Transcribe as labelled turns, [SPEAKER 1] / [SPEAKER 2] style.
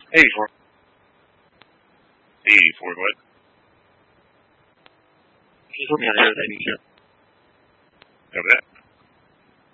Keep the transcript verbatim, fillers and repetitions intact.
[SPEAKER 1] eighty-four. eighty-four, go ahead.
[SPEAKER 2] Just put me on air if I need you.
[SPEAKER 1] Got that?